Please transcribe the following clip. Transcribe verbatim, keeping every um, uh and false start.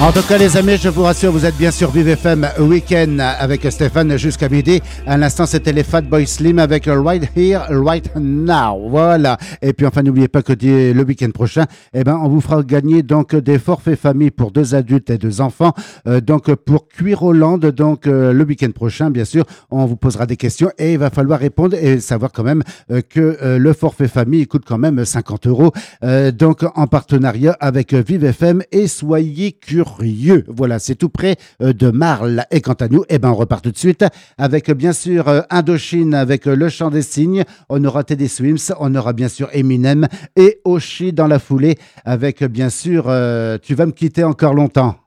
En tout cas, les amis, je vous rassure, vous êtes bien sur Vive F M Week-end avec Stéphane jusqu'à midi. À l'instant, c'était les Fatboy Slim avec Right Here, Right Now. Voilà. Et puis, enfin, n'oubliez pas que le week-end prochain, eh ben, on vous fera gagner donc des forfaits famille pour deux adultes et deux enfants. Euh, donc, pour Cuire Hollande, donc euh, le week-end prochain, bien sûr, on vous posera des questions et il va falloir répondre et savoir quand même euh, que euh, le forfait famille coûte quand même cinquante euros. Euh, donc, en partenariat avec Vive F M et soyez curieux. Voilà, c'est tout près euh, de Marle. Et quant à nous, eh ben, on repart tout de suite avec, bien sûr, euh, Indochine avec euh, Le Chant des Cygnes. On aura Teddy Swims, on aura bien sûr Eminem et Oshi dans la foulée avec, bien sûr, euh, Tu vas me quitter encore longtemps.